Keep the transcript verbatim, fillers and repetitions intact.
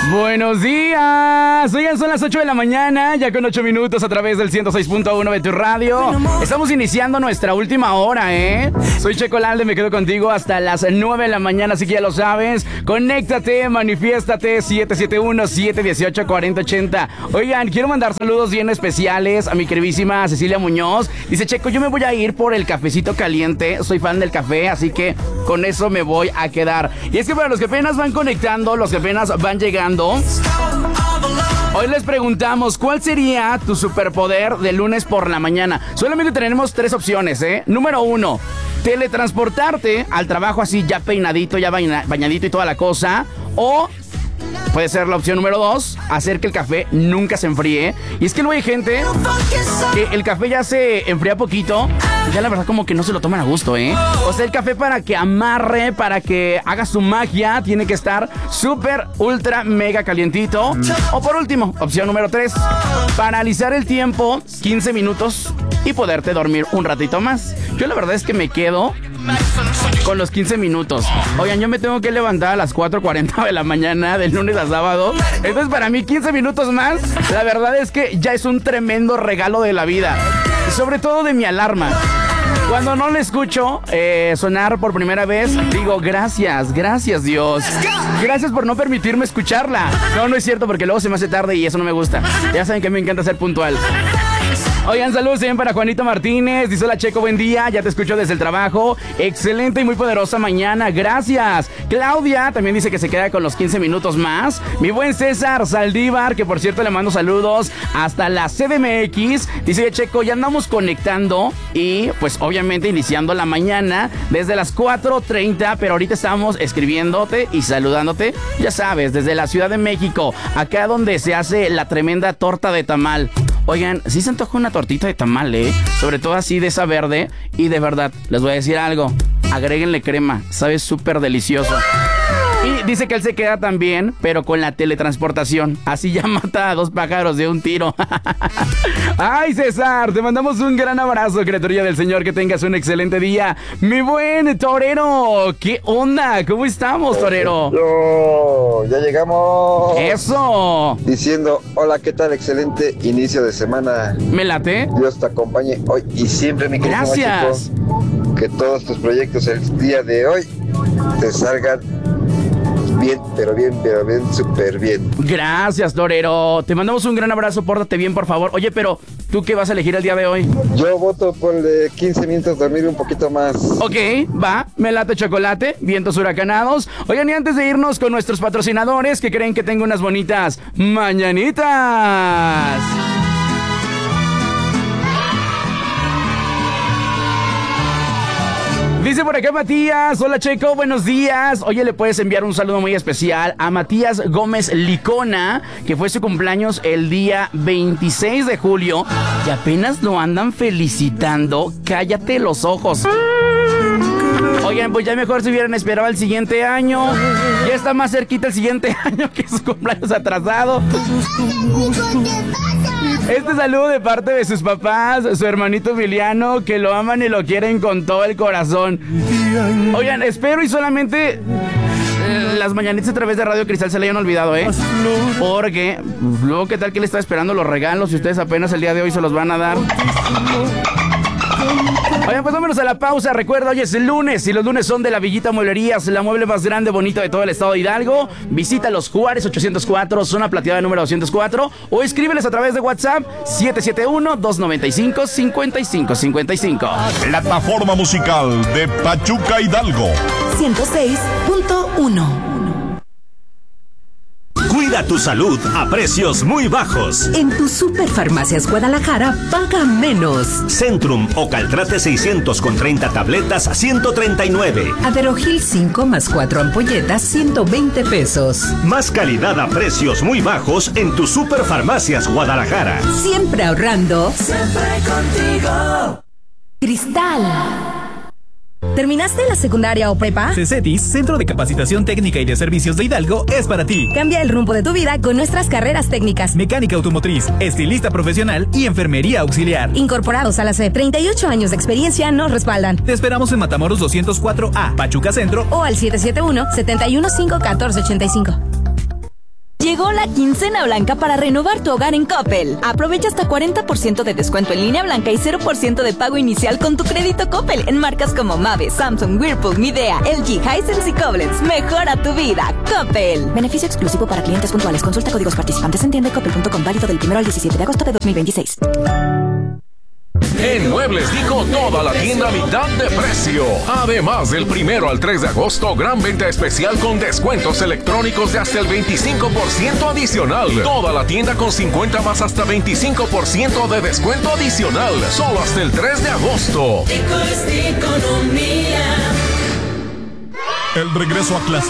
Buenos días. Oigan, son las ocho de la mañana, ya con ocho minutos a través del ciento seis punto uno de tu radio. Estamos iniciando nuestra última hora, ¿eh? Soy Checo Lalde, me quedo contigo hasta las nueve de la mañana, así que ya lo sabes. Conéctate, manifiéstate, siete siete uno, siete uno ocho, cuatro cero ocho cero. Oigan, quiero mandar saludos bien especiales a mi queridísima Cecilia Muñoz. Dice, Checo, yo me voy a ir por el cafecito caliente. Soy fan del café, así que con eso me voy a quedar. Y es que para los que apenas van conectando, los que apenas van llegando, hoy les preguntamos, ¿cuál sería tu superpoder de lunes por la mañana? Solamente tenemos tres opciones, ¿eh? Número uno, teletransportarte al trabajo así ya peinadito, ya baña, bañadito y toda la cosa. O puede ser la opción número dos, hacer que el café nunca se enfríe. Y es que luego hay gente que el café ya se enfría poquito, ya la verdad como que no se lo toman a gusto, ¿eh? O sea, el café para que amarre, para que haga su magia, tiene que estar súper, ultra, mega calientito. O por último, opción número tres, paralizar el tiempo quince minutos y poderte dormir un ratito más. Yo la verdad es que me quedo con los quince minutos. Oigan, yo me tengo que levantar a las cuatro cuarenta de la mañana del lunes a sábado. Entonces para mí quince minutos más, la verdad es que ya es un tremendo regalo de la vida. Sobre todo de mi alarma. Cuando no le escucho eh, sonar por primera vez, digo, gracias, gracias Dios. Gracias por no permitirme escucharla. No, no es cierto, porque luego se me hace tarde y eso no me gusta. Ya saben que me encanta ser puntual. Oigan, saludos también para Juanito Martínez. Dice, hola Checo, buen día, ya te escucho desde el trabajo. Excelente y muy poderosa mañana, gracias. Claudia también dice que se queda con los quince minutos más. Mi buen César Saldívar, que por cierto le mando saludos hasta la C D M X. Dice, Checo, ya andamos conectando y pues obviamente iniciando la mañana desde las cuatro treinta, pero ahorita estamos escribiéndote y saludándote, ya sabes, desde la Ciudad de México, acá donde se hace la tremenda torta de tamal. Oigan, sí se antoja una tortita de tamal, ¿eh? Sobre todo así de esa verde. Y de verdad, les voy a decir algo. Agréguenle crema, sabe súper delicioso. Y dice que él se queda también, pero con la teletransportación. Así ya mata a dos pájaros de un tiro. Ay, César, te mandamos un gran abrazo, criaturilla del Señor. Que tengas un excelente día. Mi buen Torero, ¿qué onda? ¿Cómo estamos, Torero? Yo, ya llegamos. Eso. Diciendo, hola, ¿qué tal? Excelente inicio de semana. Me late. Dios te acompañe hoy y siempre, mi querido Gracias. Chico, que todos tus proyectos el día de hoy te salgan bien, pero bien, pero bien, súper bien. Gracias, Torero. Te mandamos un gran abrazo, pórtate bien, por favor. Oye, pero, ¿tú qué vas a elegir el día de hoy? Yo voto por el de quince minutos dormir un poquito más. Ok, va, me late chocolate, vientos huracanados. Oigan, y antes de irnos con nuestros patrocinadores, que creen que tengo unas bonitas mañanitas. Dice por acá Matías, hola Checo, buenos días. Oye, le puedes enviar un saludo muy especial a Matías Gómez Licona, que fue su cumpleaños el día veintiséis de julio, y apenas lo andan felicitando. Cállate los ojos. Oigan, pues ya mejor se hubieran esperado al siguiente año. Ya está más cerquita el siguiente año que su cumpleaños atrasado. Este saludo de parte de sus papás, su hermanito Emiliano, que lo aman y lo quieren con todo el corazón. Oigan, espero y solamente eh, las mañanitas a través de Radio Cristal se le hayan olvidado, ¿eh? Porque luego, ¿qué tal que le está esperando los regalos? Si ustedes apenas el día de hoy se los van a dar. Oigan, pues vámonos a la pausa. Recuerda, hoy es el lunes y los lunes son de la Villita Mueblerías, la mueble más grande, bonita de todo el estado de Hidalgo. Visita los Juárez ochocientos cuatro, zona plateada número doscientos cuatro, o escríbeles a través de WhatsApp siete siete uno, dos nueve cinco, cinco cinco cinco cinco. Plataforma musical de Pachuca Hidalgo ciento seis punto uno. Cuida tu salud a precios muy bajos. En tu Superfarmacias Guadalajara, paga menos. Centrum o Caltrate seiscientos con treinta tabletas a ciento treinta y nueve. Aderogil cinco más cuatro ampolletas, ciento veinte pesos. Más calidad a precios muy bajos en tu Superfarmacias Guadalajara. Siempre ahorrando. Siempre contigo. Cristal. ¿Terminaste la secundaria o prepa? CECETIS, Centro de Capacitación Técnica y de Servicios de Hidalgo, es para ti. Cambia el rumbo de tu vida con nuestras carreras técnicas. Mecánica automotriz, estilista profesional y enfermería auxiliar. Incorporados a la S E P, treinta y ocho años de experiencia nos respaldan. Te esperamos en Matamoros doscientos cuatro A, Pachuca Centro, o al siete siete uno, siete uno cinco, uno cuatro ocho cinco. Llegó la quincena blanca para renovar tu hogar en Coppel. Aprovecha hasta cuarenta por ciento de descuento en línea blanca y cero por ciento de pago inicial con tu crédito Coppel en marcas como Mave, Samsung, Whirlpool, Midea, L G, Hisense y Koblenz. Mejora tu vida. Coppel. Beneficio exclusivo para clientes puntuales. Consulta códigos participantes en tienda coppel punto com, válido del primero al diecisiete de agosto de dos mil veintiséis. En Muebles Dico, toda la tienda a mitad de precio. Además, del primero al tres de agosto, gran venta especial con descuentos electrónicos de hasta el veinticinco por ciento adicional. Toda la tienda con cincuenta más hasta veinticinco por ciento de descuento adicional. Solo hasta el tres de agosto. Dico es economía. El regreso a clase.